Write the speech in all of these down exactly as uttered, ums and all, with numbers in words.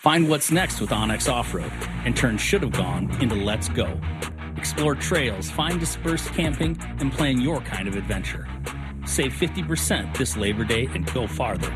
Find what's next with Onyx Off-Road and turn should have gone into let's go. Explore trails, find dispersed camping, and plan your kind of adventure. Save fifty percent this Labor Day and go farther.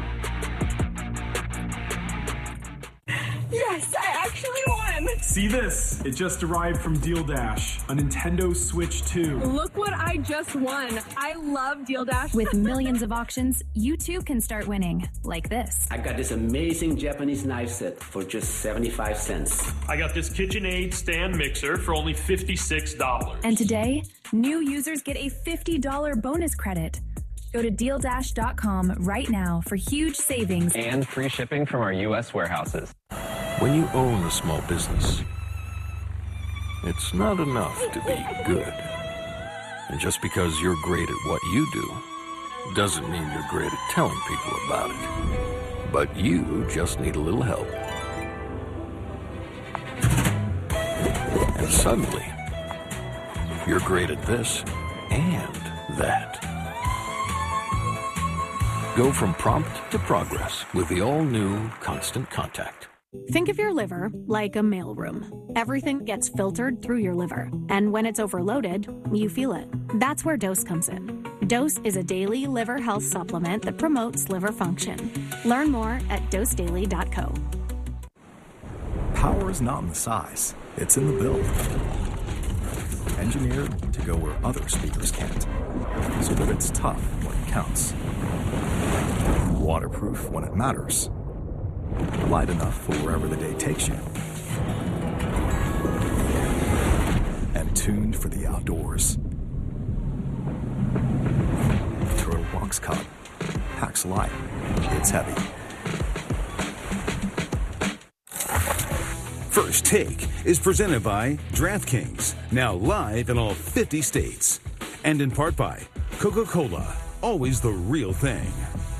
Yes, I actually won! See this? It just arrived from Deal Dash, a Nintendo Switch two. Look what I just won. I love Deal Dash. With millions of auctions, you too can start winning, like this. I got this amazing Japanese knife set for just seventy-five cents. I got this KitchenAid stand mixer for only fifty-six dollars. And today, new users get a fifty dollars bonus credit. Go to deal dash dot com right now for huge savings and free shipping from our U S warehouses. When you own a small business, it's not enough to be good. And just because you're great at what you do, doesn't mean you're great at telling people about it. But you just need a little help. And suddenly, you're great at this and that. Go from prompt to progress with the all-new Constant Contact. Think of your liver like a mailroom. Everything gets filtered through your liver. And when it's overloaded, you feel it. That's where Dose comes in. Dose is a daily liver health supplement that promotes liver function. Learn more at dose daily dot co. Power is not in the size, it's in the build. Engineered to go where other speakers can't, so that it's tough when it counts. Waterproof when it matters. Light enough for wherever the day takes you. And tuned for the outdoors. Turtle Box Cup. Packs light. It's heavy. First Take is presented by DraftKings, now live in all fifty states. And in part by Coca-Cola, always the real thing.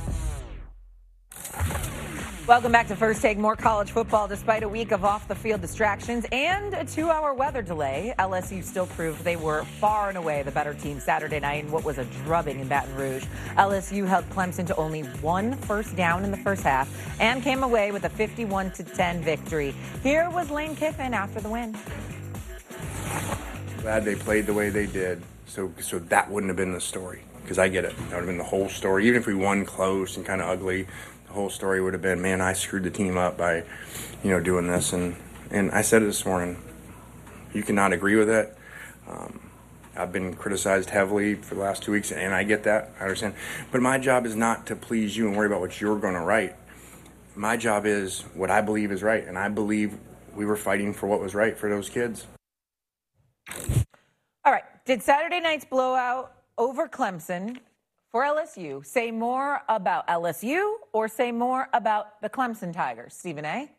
Welcome back to First Take. More college football despite a week of off-the-field distractions and a two-hour weather delay. L S U still proved they were far and away the better team Saturday night in what was a drubbing in Baton Rouge. L S U held Clemson to only one first down in the first half and came away with a fifty-one to ten victory. Here was Lane Kiffin after the win. Glad they played the way they did, so so that wouldn't have been the story. Because I get it. That would have been the whole story. Even if we won close and kind of ugly, the whole story would have been, man, I screwed the team up by, you know, doing this. And, and I said it this morning, you cannot agree with it. Um, I've been criticized heavily for the last two weeks, and I get that. I understand. But my job is not to please you and worry about what you're going to write. My job is what I believe is right, and I believe we were fighting for what was right for those kids. All right. Did Saturday night's blowout over Clemson for L S U say more about L S U or say more about the Clemson Tigers? Stephen A.?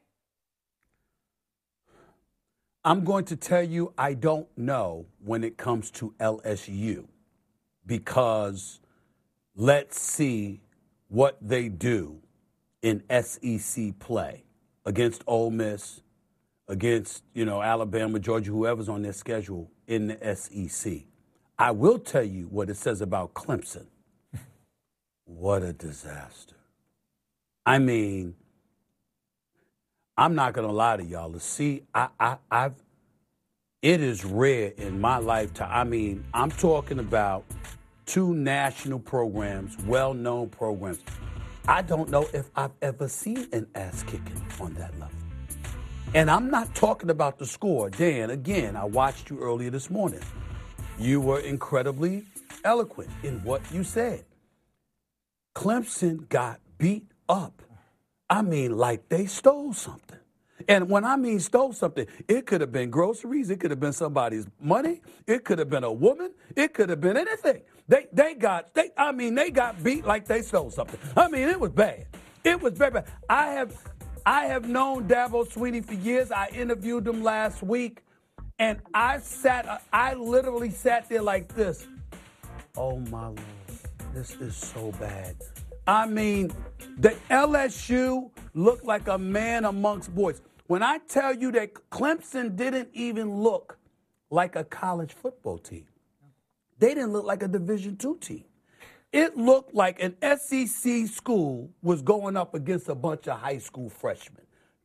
I'm going to tell you I don't know when it comes to L S U because let's see what they do in S E C play against Ole Miss, against, you know, Alabama, Georgia, whoever's on their schedule in the S E C. I will tell you what it says about Clemson. What a disaster. I mean, I'm not going to lie to y'all. See, I, I, I've, it is rare in my lifetime. I mean, I'm talking about two national programs, well-known programs. I don't know if I've ever seen an ass-kicking on that level. And I'm not talking about the score. Dan, again, I watched you earlier this morning. You were incredibly eloquent in what you said. Clemson got beat up. I mean, like they stole something. And when I mean stole something, it could have been groceries. It could have been somebody's money. It could have been a woman. It could have been anything. They they got, they. I mean, they got beat like they stole something. I mean, it was bad. It was very bad. I have, I have known Dabo Swinney for years. I interviewed him last week. And I sat, I literally sat there like this. Oh, my Lord. This is so bad. I mean, the L S U looked like a man amongst boys. When I tell you that Clemson didn't even look like a college football team. They didn't look like a Division two team. It looked like an S E C school was going up against a bunch of high school freshmen.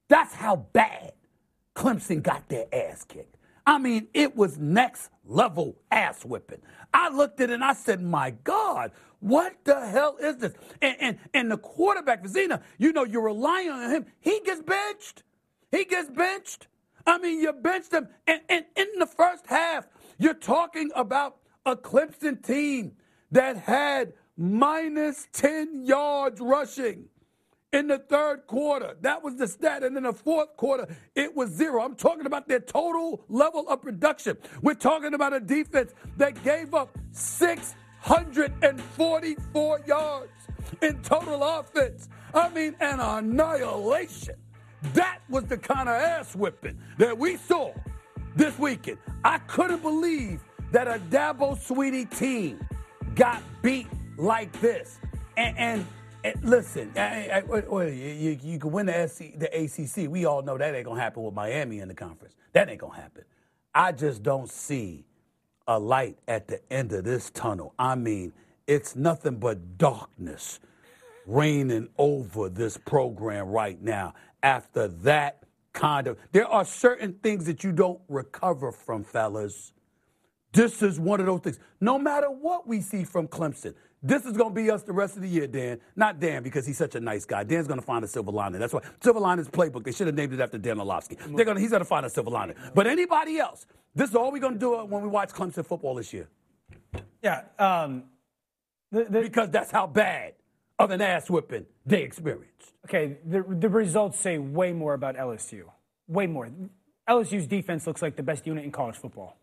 That's how bad Clemson got their ass kicked. I mean, it was next level ass whipping. I looked at it and I said, my God, what the hell is this? And, and, and the quarterback, Vizina, you know, you're relying on him. He gets benched. He gets benched. I mean, you benched him. And, and in the first half, you're talking about a Clemson team that had minus ten yards rushing in the third quarter. That was the stat. And in the fourth quarter, it was zero. I'm talking about their total level of production. We're talking about a defense that gave up six hundred forty-four yards in total offense. I mean, an annihilation. That was the kind of ass whipping that we saw this weekend. I couldn't believe that a Dabo Swinney team got beat like this. And, and, and listen, I, I, I, you, you can win the, S C, the A C C. We all know that ain't going to happen with Miami in the conference. That ain't going to happen. I just don't see a light at the end of this tunnel. I mean, it's nothing but darkness reigning over this program right now. After that kind of, there are certain things that you don't recover from, fellas. This is one of those things. No matter what we see from Clemson, this is going to be us the rest of the year, Dan. Not Dan, because he's such a nice guy. Dan's going to find a silver lining. That's why silver lining's playbook. They should have named it after Dan Orlovsky. They're going to, he's going to find a silver lining. But anybody else, this is all we're going to do when we watch Clemson football this year. Yeah. Um, the, the, because that's how bad of an ass whipping they experienced. Okay, the, the results say way more about L S U. Way more. L S U's defense looks like the best unit in college football.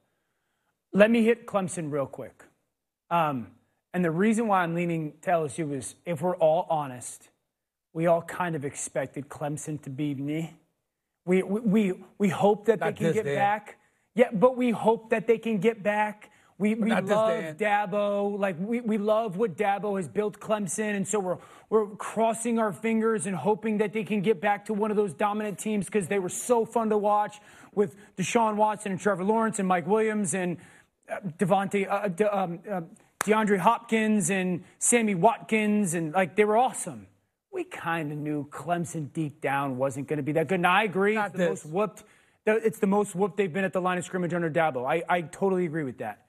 Let me hit Clemson real quick. Um, and the reason why I'm leaning to L S U is, if we're all honest, we all kind of expected Clemson to be meh. We, we, we, we hope that Not they can this, get Dan. back. Yeah, but we hope that they can get back. We, we Not this, love Dan. Dabo. Like, we, we love what Dabo has built Clemson. And so we're, we're crossing our fingers and hoping that they can get back to one of those dominant teams, because they were so fun to watch with Deshaun Watson and Trevor Lawrence and Mike Williams and uh, Devontae, uh, De, um, uh, DeAndre Hopkins and Sammy Watkins. And, like, they were awesome. We kind of knew Clemson deep down wasn't going to be that good. Now, I agree. Not It's the this. most whooped. It's the most whooped they've been at the line of scrimmage under Dabo. I, I totally agree with that.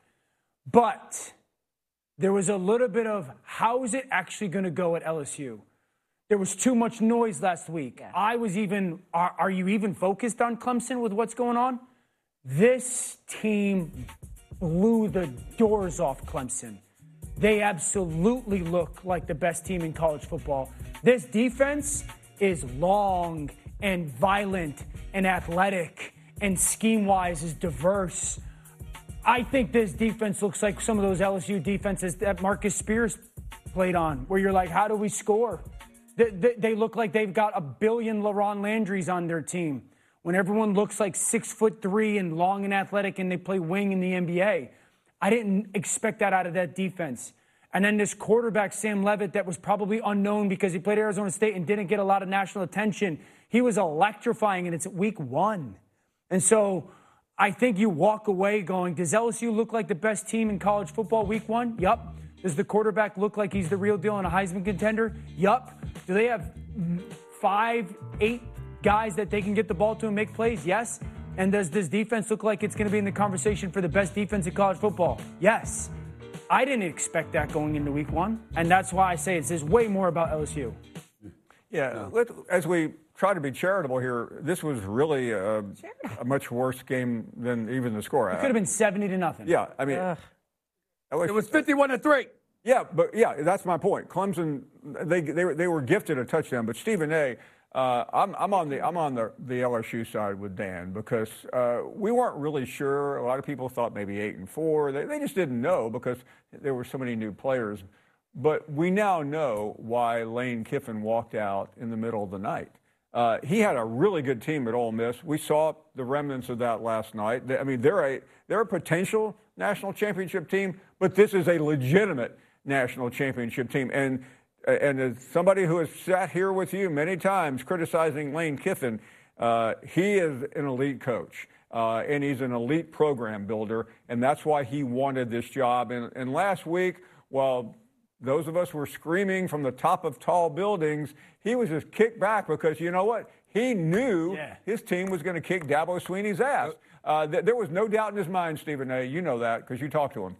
But there was a little bit of, how is it actually going to go at L S U? There was too much noise last week. Yeah. I was even, are, are you even focused on Clemson with what's going on? This team blew the doors off Clemson. They absolutely look like the best team in college football. This defense is long and violent and athletic and scheme-wise is diverse. I think this defense looks like some of those L S U defenses that Marcus Spears played on, where you're like, how do we score? They, they, they look like they've got a billion LaRon Landrys on their team. When everyone looks like six foot three and long and athletic and they play wing in the N B A. I didn't expect that out of that defense. And then this quarterback, Sam Levitt, that was probably unknown because he played Arizona State and didn't get a lot of national attention. He was electrifying, and it's week one. And so I think you walk away going, does L S U look like the best team in college football week one? Yup. Does the quarterback look like he's the real deal and a Heisman contender? Yup. Do they have five, eight guys that they can get the ball to and make plays? Yes. And does this defense look like it's going to be in the conversation for the best defense in college football? Yes. I didn't expect that going into week one, and that's why I say it says way more about L S U. Yeah, let, as we try to be charitable here, this was really a, a much worse game than even the score. It could have been seventy to nothing. Yeah, I mean, Ugh. It was fifty-one to three. Yeah, but yeah, that's my point. Clemson, they they were, they were gifted a touchdown, but Stephen A. Uh, I'm I'm on the I'm on the, the L S U side with Dan, because uh, we weren't really sure. A lot of people thought maybe eight and four. They they just didn't know because there were so many new players. But we now know why Lane Kiffin walked out in the middle of the night. Uh, he had a really good team at Ole Miss. We saw the remnants of that last night. They, I mean, they're a they're a potential national championship team, but this is a legitimate national championship team. And and as somebody who has sat here with you many times criticizing Lane Kiffin, uh, he is an elite coach. Uh, and he's an elite program builder, and that's why he wanted this job. And, and last week, well, those of us who were screaming from the top of tall buildings, he was just kicked back because, you know what? He knew yeah. his team was going to kick Dabo Swinney's ass. Uh, th- there was no doubt in his mind, Stephen A. You know that because you talked to him.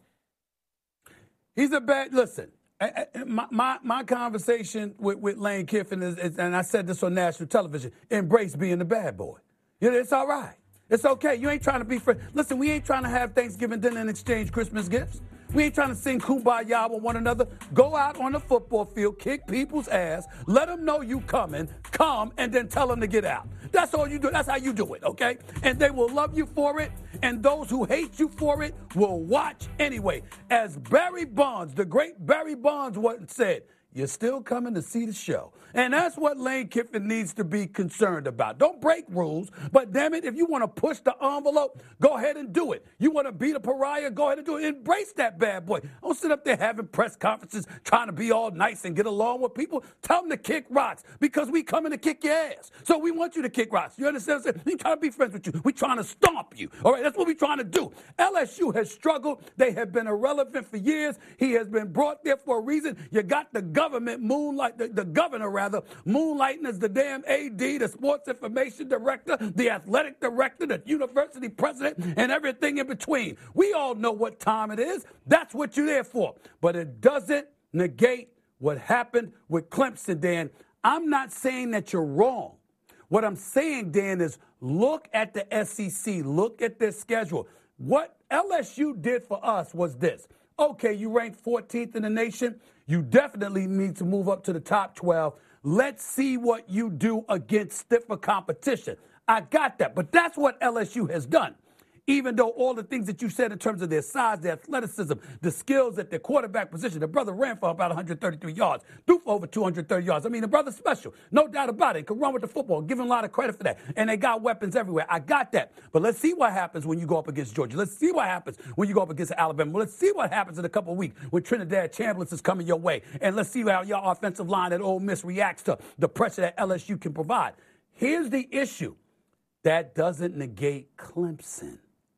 He's a bad – listen, I, I, my, my my conversation with, with Lane Kiffin is, is, and I said this on national television, embrace being the bad boy. You know, it's all right. It's okay. You ain't trying to be friends. Listen, we ain't trying to have Thanksgiving dinner and exchange Christmas gifts. We ain't trying to sing Kumbaya with one another. Go out on the football field, kick people's ass, let them know you coming, come, and then tell them to get out. That's all you do. That's how you do it, okay? And they will love you for it, and those who hate you for it will watch anyway. As Barry Bonds, the great Barry Bonds once said, you're still coming to see the show. And that's what Lane Kiffin needs to be concerned about. Don't break rules, but damn it, if you want to push the envelope, go ahead and do it. You want to be the pariah, go ahead and do it. Embrace that bad boy. Don't sit up there having press conferences trying to be all nice and get along with people. Tell them to kick rocks because we coming to kick your ass. So we want you to kick rocks. You understand what I'm saying? We trying to be friends with you. We trying to stomp you. All right, that's what we trying to do. L S U has struggled. They have been irrelevant for years. He has been brought there for a reason. You got the government moonlight, the, the governor rather, moonlighting as the damn A D, the sports information director, the athletic director, the university president, and everything in between. We all know what time it is. That's what you're there for. But it doesn't negate what happened with Clemson, Dan. I'm not saying that you're wrong. What I'm saying, Dan, is look at the S E C. Look at their schedule. What L S U did for us was this. Okay, you ranked fourteenth in the nation. You definitely need to move up to the top twelve. Let's see what you do against stiffer competition. I got that, but that's what L S U has done. Even though all the things that you said in terms of their size, their athleticism, the skills at their quarterback position, the brother ran for about one hundred thirty-three yards, threw for over two hundred thirty yards. I mean, the brother's special. No doubt about it. He could run with the football. Give him a lot of credit for that. And they got weapons everywhere. I got that. But let's see what happens when you go up against Georgia. Let's see what happens when you go up against Alabama. Well, let's see what happens in a couple of weeks when Trinidad Chambliss is coming your way. And let's see how your offensive line at Ole Miss reacts to the pressure that L S U can provide. Here's the issue. That doesn't negate Clemson.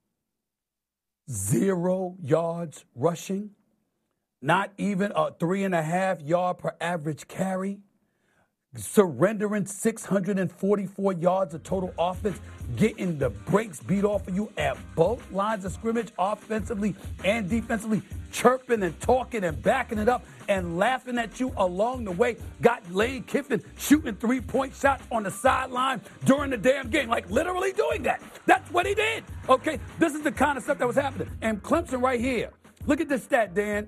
Zero yards rushing, not even a three and a half yard per average carry, surrendering six hundred forty-four yards of total offense, getting the brakes beat off of you at both lines of scrimmage, offensively and defensively, chirping and talking and backing it up and laughing at you along the way. Got Lane Kiffin shooting three-point shots on the sideline during the damn game, like literally doing that. That's what he did. Okay, this is the kind of stuff that was happening. And Clemson right here, look at this stat, Dan.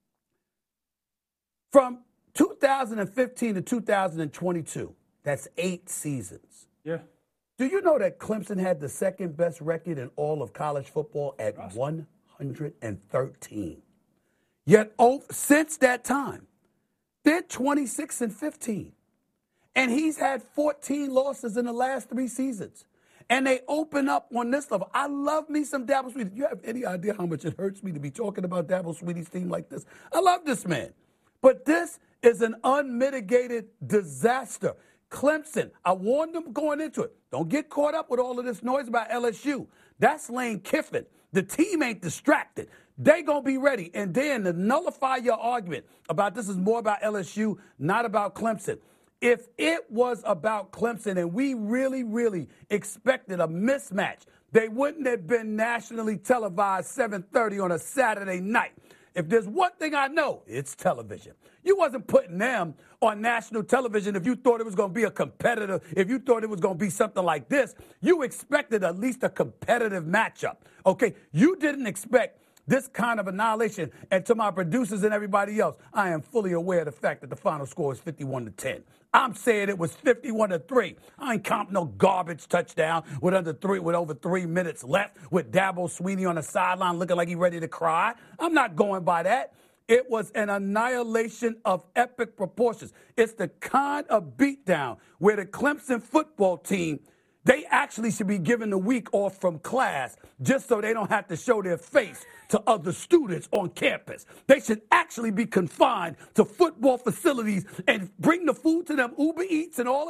From two thousand fifteen to two thousand twenty-two, that's eight seasons. Yeah. Do you know that Clemson had the second best record in all of college football at awesome. one hundred thirteen? Yet, oh, since that time, they're twenty-six and fifteen. And he's had fourteen losses in the last three seasons. And they open up on this level. I love me some Dabo Swinney. Do you have any idea how much it hurts me to be talking about Dabo Swinney's team like this? I love this man. But this is an unmitigated disaster. Clemson, I warned them going into it. Don't get caught up with all of this noise about L S U. That's Lane Kiffin. The team ain't distracted. They going to be ready. And then to nullify your argument about this is more about L S U, not about Clemson. If it was about Clemson and we really, really expected a mismatch, they wouldn't have been nationally televised seven thirty on a Saturday night. If there's one thing I know, it's television. You wasn't putting them on national television if you thought it was going to be a competitor, if you thought it was going to be something like this. You expected at least a competitive matchup, okay? You didn't expect this kind of annihilation. And to my producers and everybody else, I am fully aware of the fact that the final score is fifty-one to ten. I'm saying it was fifty-one to three. I ain't counting no garbage touchdown with under three, with over three minutes left, with Dabo Swinney on the sideline looking like he ready to cry. I'm not going by that. It was an annihilation of epic proportions. It's the kind of beatdown where the Clemson football team, they actually should be given the week off from class just so they don't have to show their face to other students on campus. They should actually be confined to football facilities and bring the food to them, Uber Eats and all of that,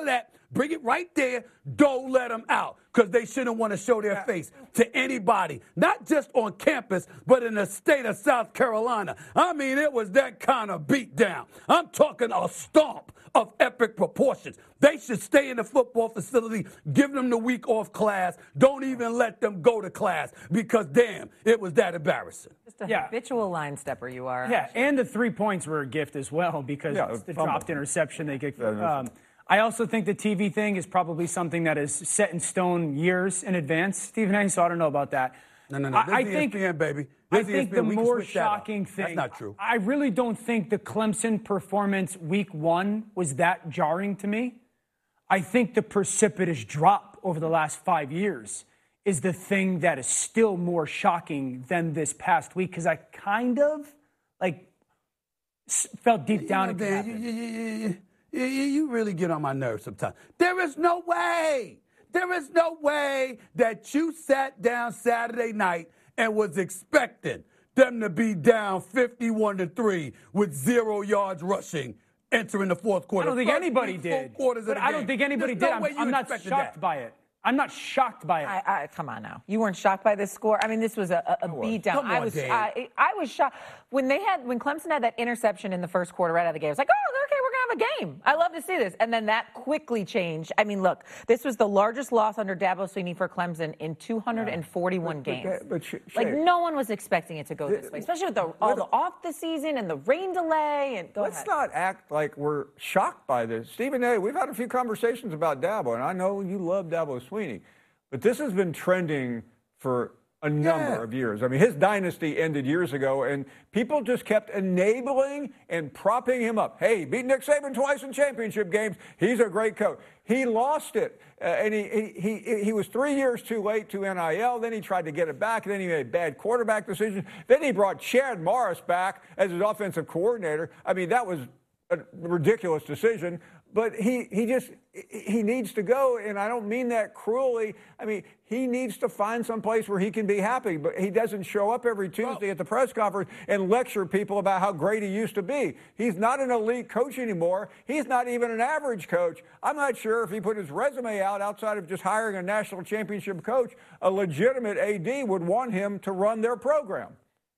Bring it right there. Don't let them out because they shouldn't want to show their face to anybody, not just on campus, but in the state of South Carolina. I mean, it was that kind of beatdown. I'm talking a stomp of epic proportions. They should stay in the football facility, give them the week off class. Don't even let them go to class because, damn, it was that embarrassing. Just a Yeah. habitual line stepper you are. Yeah, and the three points were a gift as well because Yeah, it's the fumble. dropped interception they get. Um, I also think the T V thing is probably something that is set in stone years in advance. Stephen A., so I don't know about that. No, no, no. This I, I is think, E S P N, baby. I This is think E S P the N. We can more switch that up. shocking thing. That's not true. I really don't think the Clemson performance week one was that jarring to me. I think the precipitous drop over the last five years is the thing that is still more shocking than this past week because I kind of like s- felt deep You down know, it could Dan, happen. you, you, you, you, you, you really get on my nerves sometimes. There is no way, there is no way that you sat down Saturday night and was expecting them to be down fifty-one to three with zero yards rushing entering the fourth quarter. I don't think First anybody three full did. quarters of But the I don't game. think anybody There's did. no I'm, way you I'm not expected shocked that. by it. I'm not shocked by it. I, I, come on now. You weren't shocked by this score? I mean, this was a, a, a beatdown. Come I on, was Dan. I, I was shocked. When they had when Clemson had that interception in the first quarter right out of the game, I was like, oh, okay, we're going to have a game. I love to see this. And then that quickly changed. I mean, look, this was the largest loss under Dabo Swinney for Clemson in two hundred forty-one But- games. but- but Sh- like, Shay- no one was expecting it to go this way, especially with the, all the off the season and the rain delay. And go Let's ahead. not act like we're shocked by this. Stephen A., we've had a few conversations about Dabo, and I know you love Dabo Swinney, but this has been trending for a number Yeah. of years. I mean, his dynasty ended years ago, and people just kept enabling and propping him up. Hey, beat Nick Saban twice in championship games. He's a great coach. He lost it, uh, and he, he he he was three years too late to N I L. Then he tried to get it back. Then he made bad quarterback decisions. Then he brought Chad Morris back as his offensive coordinator. I mean, that was a ridiculous decision. But he, he just, he needs to go, and I don't mean that cruelly. I mean, he needs to find some place where he can be happy, but he doesn't show up every Tuesday at the press conference and lecture people about how great he used to be. He's not an elite coach anymore. He's not even an average coach. I'm not sure if he put his resume out outside of just hiring a national championship coach, a legitimate A D would want him to run their program.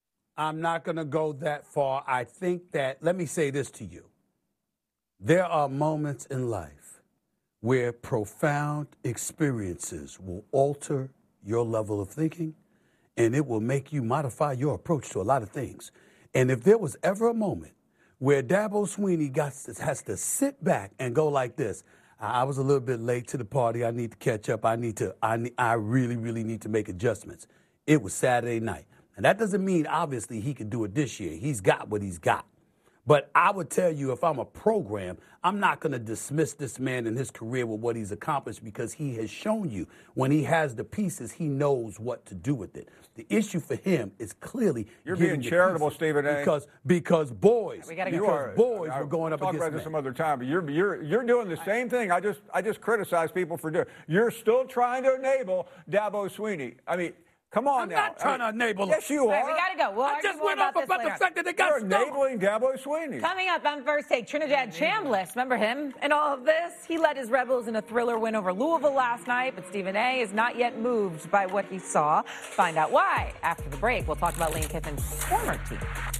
I'm not going to go that far. I think that, let me say this to you. There are moments in life where profound experiences will alter your level of thinking, and it will make you modify your approach to a lot of things. And if there was ever a moment where Dabo Swinney got, has to sit back and go like this, I was a little bit late to the party. I need to catch up. I need to, I, need, I really, really need to make adjustments. It was Saturday night. And that doesn't mean, obviously, he can do it this year. He's got what he's got. But I would tell you, if I'm a program, I'm not going to dismiss this man in his career with what he's accomplished because he has shown you when he has the pieces, he knows what to do with it. The issue for him is clearly You're getting being the charitable, pieces Stephen A. Because because boys, We gotta because go. You are- boys I- were going we'll up talk against about this men. some other time, but you're you're you're doing the same thing. I just I just criticize people for doing. You're still trying to enable Dabo Swinney. I mean, come on I'm now. not trying I mean, to enable him. Yes, you All right, are. we got to go. We'll I argue just more went off this about later. the fact that they got You're stuck. enabling Dabo Swinney. Coming up on First Take, Trinidad Chambliss. Remember him and all of this? He led his Rebels in a thriller win over Louisville last night, but Stephen A. is not yet moved by what he saw. Find out why after the break. We'll talk about Lane Kiffin's former team.